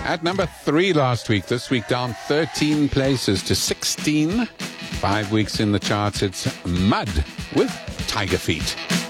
At number 3 last week, this week down 13 places to 16. 5 weeks in the charts, it's Mud with Tiger Feet.